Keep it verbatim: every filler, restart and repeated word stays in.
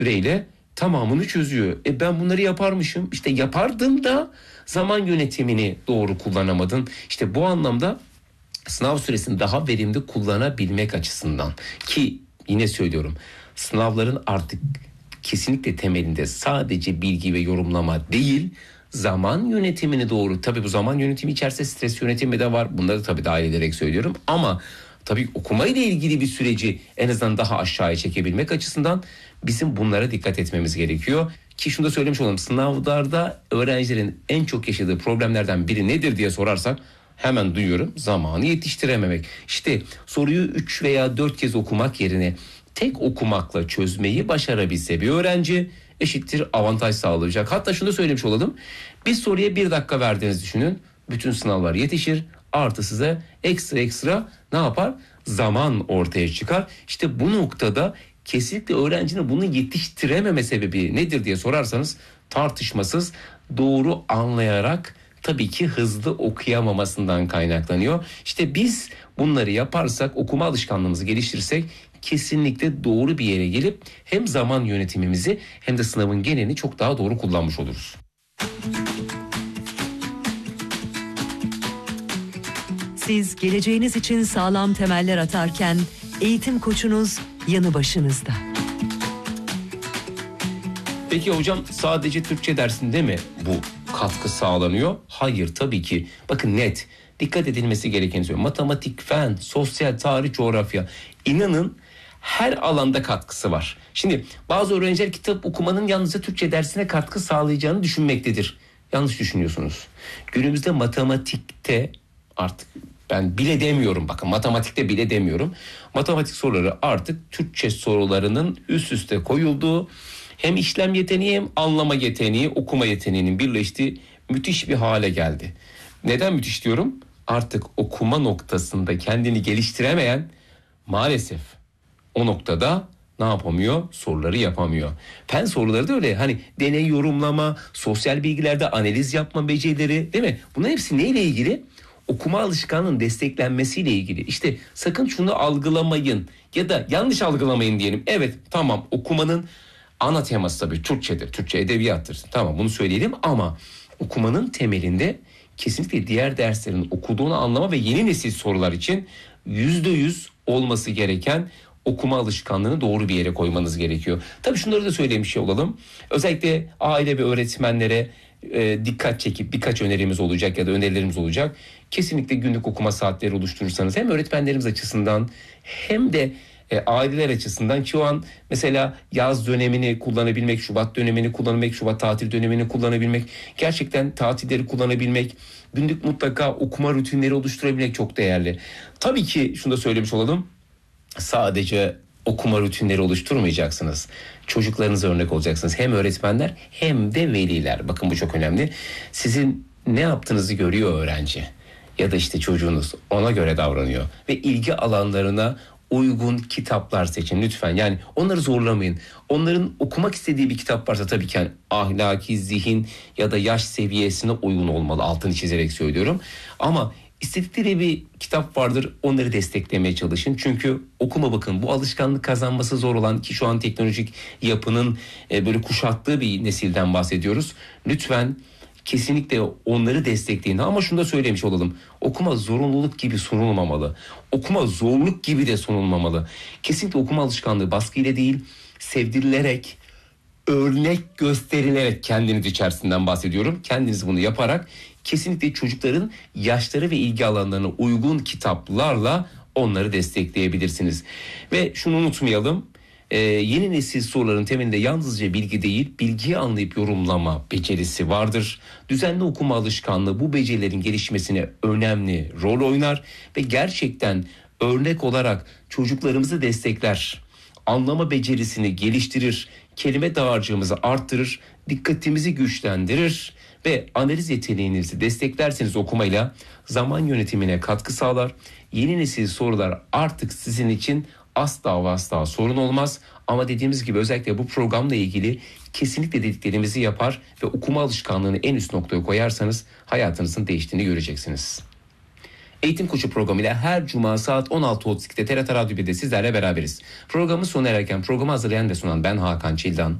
süreyle tamamını çözüyor. E ben bunları yaparmışım. İşte yapardın da zaman yönetimini doğru kullanamadın. İşte bu anlamda sınav süresini daha verimli kullanabilmek açısından, ki yine söylüyorum, sınavların artık kesinlikle temelinde sadece bilgi ve yorumlama değil, zaman yönetimini doğru. Tabii bu zaman yönetimi içerisinde stres yönetimi de var. Bunları tabii dahil ederek söylüyorum. Ama tabii okumayla ilgili bir süreci en azından daha aşağıya çekebilmek açısından bizim bunlara dikkat etmemiz gerekiyor. Ki şunu da söylemiş olalım. Sınavlarda öğrencilerin en çok yaşadığı problemlerden biri nedir diye sorarsak hemen duyuyorum: zamanı yetiştirememek. İşte soruyu üç veya dört kez okumak yerine tek okumakla çözmeyi başarabilse bir öğrenci eşittir avantaj sağlayacak. Hatta şunu da söylemiş olalım: bir soruya bir dakika verdiğinizi düşünün. Bütün sınavlar yetişir. Artı size ekstra ekstra ne yapar? Zaman ortaya çıkar. İşte bu noktada kesinlikle öğrencinin bunu yetiştirememe sebebi nedir diye sorarsanız tartışmasız doğru anlayarak, tabii ki hızlı okuyamamasından kaynaklanıyor. İşte biz bunları yaparsak, okuma alışkanlığımızı geliştirirsek kesinlikle doğru bir yere gelip hem zaman yönetimimizi hem de sınavın genelini çok daha doğru kullanmış oluruz. Siz geleceğiniz için sağlam temeller atarken eğitim koçunuz yanı başınızda. Peki hocam, sadece Türkçe dersinde mi bu katkı sağlanıyor? Hayır, tabii ki. Bakın, net dikkat edilmesi gerekeni söylüyorum. Matematik, fen, sosyal, tarih, coğrafya, inanın her alanda katkısı var. Şimdi bazı öğrenciler kitap okumanın yalnızca Türkçe dersine katkı sağlayacağını düşünmektedir. Yanlış düşünüyorsunuz. Günümüzde matematikte artık ben bile demiyorum, bakın matematikte bile demiyorum. Matematik soruları artık Türkçe sorularının üst üste koyulduğu, hem işlem yeteneği hem anlama yeteneği, okuma yeteneğinin birleştiği müthiş bir hale geldi. Neden müthiş diyorum? Artık okuma noktasında kendini geliştiremeyen maalesef o noktada ne yapamıyor? Soruları yapamıyor. Fen soruları da öyle. Hani deney yorumlama, sosyal bilgilerde analiz yapma becerileri, değil mi? Bunların hepsi neyle ilgili? Okuma alışkanlığının desteklenmesiyle ilgili. İşte sakın şunu algılamayın ya da yanlış algılamayın diyelim. Evet, tamam, okumanın ana teması tabii Türkçedir. Türkçe edebiyattır. Tamam, bunu söyleyelim ama okumanın temelinde kesinlikle diğer derslerin okuduğunu anlama ve yeni nesil sorular için yüzde yüz olması gereken okuma alışkanlığını doğru bir yere koymanız gerekiyor. Tabii şunları da söylemiş olalım. Özellikle aile ve öğretmenlere e, dikkat çekip birkaç önerimiz olacak ya da önerilerimiz olacak. Kesinlikle günlük okuma saatleri oluşturursanız hem öğretmenlerimiz açısından hem de e, aileler açısından, ki o an mesela yaz dönemini kullanabilmek, Şubat dönemini kullanabilmek, Şubat tatil dönemini kullanabilmek, gerçekten tatilleri kullanabilmek, günlük mutlaka okuma rutinleri oluşturabilmek çok değerli. Tabii ki şunu da söylemiş olalım. Sadece okuma rutinleri oluşturmayacaksınız. Çocuklarınıza örnek olacaksınız. Hem öğretmenler hem de veliler. Bakın, bu çok önemli. Sizin ne yaptığınızı görüyor öğrenci. Ya da işte çocuğunuz ona göre davranıyor. Ve ilgi alanlarına uygun kitaplar seçin lütfen. Yani onları zorlamayın. Onların okumak istediği bir kitap varsa tabii ki yani ahlaki, zihin ya da yaş seviyesine uygun olmalı. Altını çizerek söylüyorum. Ama İstedikleri bir kitap vardır, onları desteklemeye çalışın. Çünkü okuma, bakın, bu alışkanlık kazanması zor olan, ki şu an teknolojik yapının e, böyle kuşattığı bir nesilden bahsediyoruz. Lütfen kesinlikle onları destekleyin. Ama şunu da söylemiş olalım: okuma zorunluluk gibi sunulmamalı. Okuma zorluk gibi de sunulmamalı. Kesinlikle okuma alışkanlığı baskıyla değil, sevdirilerek, örnek gösterilerek, kendiniz içerisinden bahsediyorum. Kendiniz bunu yaparak kesinlikle çocukların yaşları ve ilgi alanlarına uygun kitaplarla onları destekleyebilirsiniz. Ve şunu unutmayalım: e, yeni nesil soruların temelinde yalnızca bilgi değil, bilgiyi anlayıp yorumlama becerisi vardır. Düzenli okuma alışkanlığı bu becerilerin gelişmesine önemli rol oynar ve gerçekten örnek olarak çocuklarımızı destekler. Anlama becerisini geliştirir, kelime dağarcığımızı arttırır, dikkatimizi güçlendirir ve analiz yeteneğinizi desteklerseniz okumayla zaman yönetimine katkı sağlar. Yeni nesil sorular artık sizin için asla ve asla sorun olmaz. Ama dediğimiz gibi özellikle bu programla ilgili kesinlikle dediklerimizi yapar ve okuma alışkanlığını en üst noktaya koyarsanız hayatınızın değiştiğini göreceksiniz. Eğitim Koçu programıyla her cuma saat on altı otuz ikide T R T Radyo birde sizlerle beraberiz. Programı sona ererken programı hazırlayan ve sunan ben Hakan Çildan.